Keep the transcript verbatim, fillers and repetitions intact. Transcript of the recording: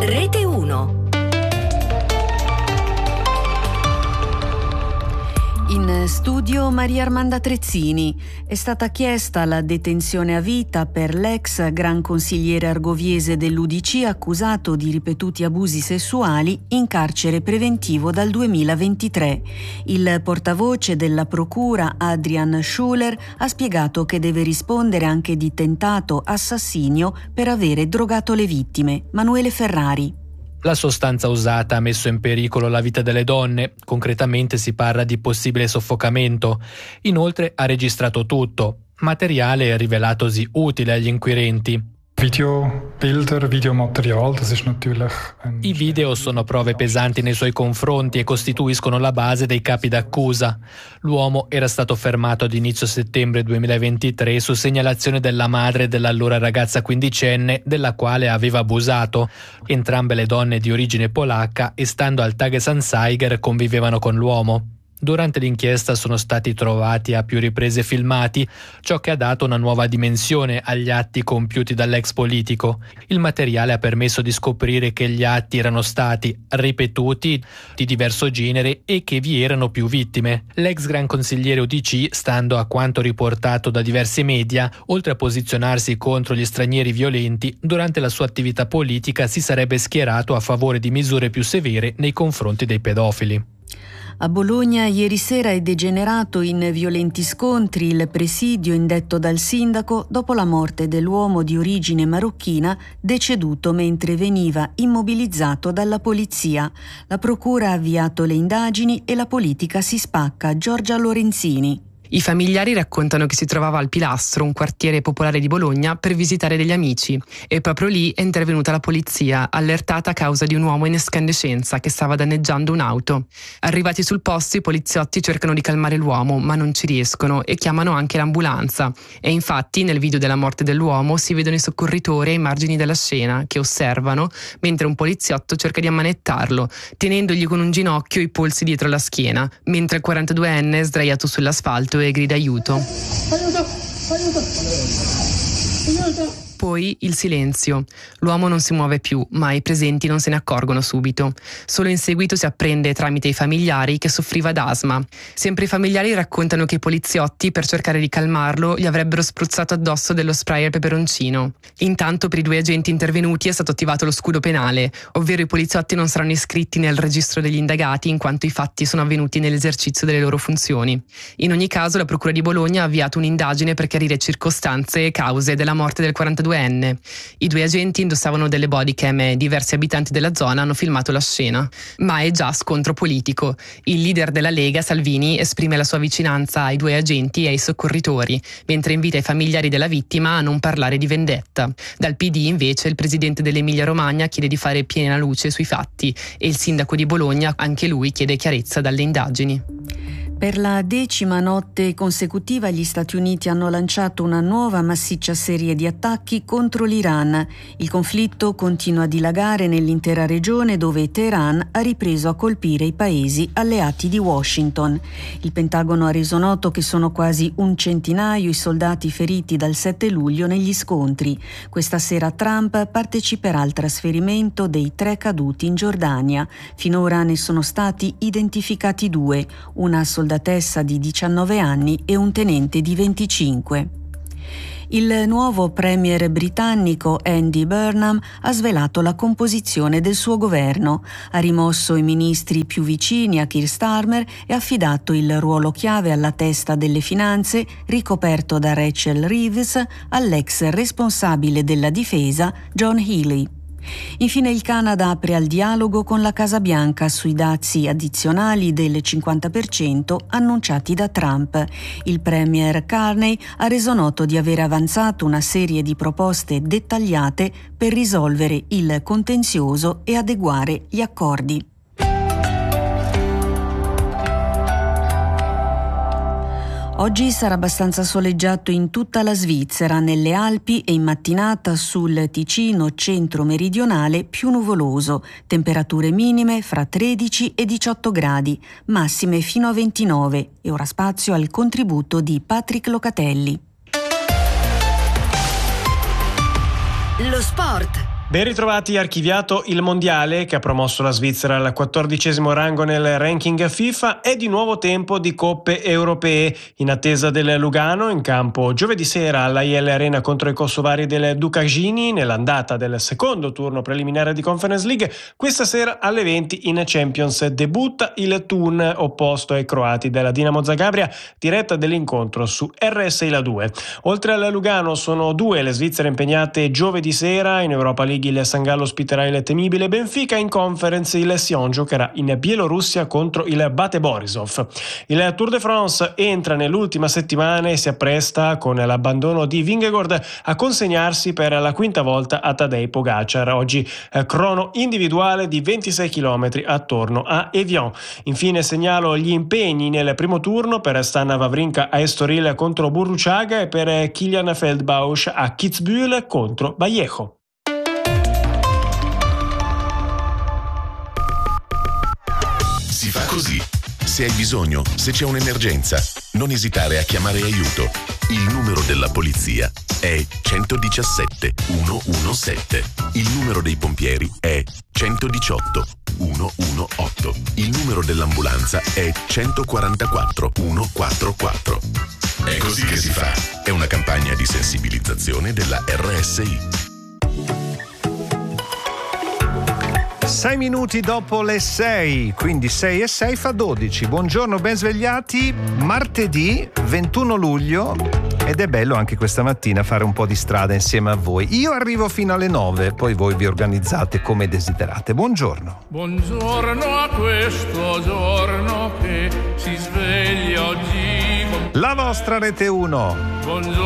Rete uno. In studio Maria Armanda Trezzini. È stata chiesta la detenzione a vita per l'ex gran consigliere argoviese dell'U D C accusato di ripetuti abusi sessuali in carcere preventivo dal duemilaventitré. Il portavoce della procura Adrian Schuler ha spiegato che deve rispondere anche di tentato assassinio per avere drogato le vittime. Manuele Ferrari. La sostanza usata ha messo in pericolo la vita delle donne, concretamente si parla di possibile soffocamento. Inoltre ha registrato tutto, materiale rivelatosi utile agli inquirenti. Videobilder, Videomaterial, das ist natürlich ein... I video sono prove pesanti nei suoi confronti e costituiscono la base dei capi d'accusa. L'uomo era stato fermato ad inizio settembre duemilaventitré su segnalazione della madre dell'allora ragazza quindicenne della quale aveva abusato. Entrambe le donne di origine polacca e stando al Tagesanzeiger convivevano con l'uomo. Durante l'inchiesta sono stati trovati a più riprese filmati, ciò che ha dato una nuova dimensione agli atti compiuti dall'ex politico. Il materiale ha permesso di scoprire che gli atti erano stati ripetuti, di diverso genere e che vi erano più vittime. L'ex gran consigliere U D C, stando a quanto riportato da diversi media, oltre a posizionarsi contro gli stranieri violenti, durante la sua attività politica si sarebbe schierato a favore di misure più severe nei confronti dei pedofili. A Bologna ieri sera è degenerato in violenti scontri il presidio indetto dal sindaco dopo la morte dell'uomo di origine marocchina deceduto mentre veniva immobilizzato dalla polizia. La procura ha avviato le indagini e la politica si spacca. Giorgia Lorenzini. I familiari raccontano che si trovava al Pilastro, un quartiere popolare di Bologna, per visitare degli amici e proprio lì è intervenuta la polizia, allertata a causa di un uomo in escandescenza che stava danneggiando un'auto. Arrivati sul posto, i poliziotti cercano di calmare l'uomo, ma non ci riescono e chiamano anche l'ambulanza. E infatti nel video della morte dell'uomo si vedono i soccorritori ai margini della scena che osservano mentre un poliziotto cerca di ammanettarlo, tenendogli con un ginocchio i polsi dietro la schiena, mentre il quarantaduenne è sdraiato sull'asfalto e grida aiuto. Aiuto, aiuto, aiuto. Poi il silenzio. L'uomo non si muove più, ma i presenti non se ne accorgono subito. Solo in seguito si apprende tramite i familiari che soffriva d'asma. Sempre i familiari raccontano che i poliziotti, per cercare di calmarlo, gli avrebbero spruzzato addosso dello spray al peperoncino. Intanto per i due agenti intervenuti è stato attivato lo scudo penale, ovvero i poliziotti non saranno iscritti nel registro degli indagati in quanto i fatti sono avvenuti nell'esercizio delle loro funzioni. In ogni caso la Procura di Bologna ha avviato un'indagine per chiarire circostanze e cause della morte del quarantaduenne. I due agenti indossavano delle bodycam e diversi abitanti della zona hanno filmato la scena. Ma è già scontro politico. Il leader della Lega, Salvini, esprime la sua vicinanza ai due agenti e ai soccorritori, mentre invita i familiari della vittima a non parlare di vendetta. Dal P D invece il presidente dell'Emilia Romagna chiede di fare piena luce sui fatti e il sindaco di Bologna, anche lui, chiede chiarezza dalle indagini. Per la decima notte consecutiva gli Stati Uniti hanno lanciato una nuova massiccia serie di attacchi contro l'Iran. Il conflitto continua a dilagare nell'intera regione dove Teheran ha ripreso a colpire i paesi alleati di Washington. Il Pentagono ha reso noto che sono quasi un centinaio i soldati feriti dal sette luglio negli scontri. Questa sera Trump parteciperà al trasferimento dei tre caduti in Giordania. Finora ne sono stati identificati due, una soldatessa di diciannove anni e un tenente di venticinque. Il nuovo premier britannico Andy Burnham ha svelato la composizione del suo governo, ha rimosso i ministri più vicini a Keir Starmer e affidato il ruolo chiave alla testa delle finanze, ricoperto da Rachel Reeves, all'ex responsabile della difesa John Healey. Infine il Canada apre al dialogo con la Casa Bianca sui dazi addizionali del cinquanta per cento annunciati da Trump. Il premier Carney ha reso noto di aver avanzato una serie di proposte dettagliate per risolvere il contenzioso e adeguare gli accordi. Oggi sarà abbastanza soleggiato in tutta la Svizzera, nelle Alpi e in mattinata sul Ticino centro-meridionale più nuvoloso, temperature minime fra tredici e diciotto gradi, massime fino a ventinove, e ora spazio al contributo di Patrick Locatelli. Lo sport. Ben ritrovati. Archiviato il mondiale che ha promosso la Svizzera al quattordicesimo rango nel ranking FIFA. È di nuovo tempo di coppe europee. In attesa del Lugano, in campo giovedì sera alla I L Arena contro i kosovari del Dukagini nell'andata del secondo turno preliminare di Conference League. Questa sera alle venti in Champions debutta il Thun opposto ai croati della Dinamo Zagabria, diretta dell'incontro su R S I La due. Oltre al Lugano sono due le Svizzere impegnate giovedì sera in Europa League. Il San Gallo ospiterà il temibile Benfica. In Conference il Sion giocherà in Bielorussia contro il Bate Borisov. Il Tour de France entra nell'ultima settimana e si appresta, con l'abbandono di Vingegaard, a consegnarsi per la quinta volta a Tadej Pogacar. Oggi eh, crono individuale di ventisei chilometri attorno a Evian. Infine segnalo gli impegni nel primo turno per Stan Wawrinka a Estoril contro Burruchaga e per Kilian Feldbausch a Kitzbühel contro Vallejo. Si fa così. Se hai bisogno, se c'è un'emergenza, non esitare a chiamare aiuto. Il numero della polizia è centodiciassette centodiciassette. Il numero dei pompieri è centodiciotto centodiciotto. Il numero dell'ambulanza è centoquarantaquattro centoquarantaquattro. È così che si fa. È una campagna di sensibilizzazione della R S I. sei minuti dopo le sei, quindi sei e sei fa dodici. Buongiorno, ben svegliati. Martedì ventuno luglio ed è bello anche questa mattina fare un po' di strada insieme a voi. Io arrivo fino alle nove, poi voi vi organizzate come desiderate. Buongiorno. Buongiorno a questo giorno che si sveglia oggi. La vostra Rete uno. Buongiorno.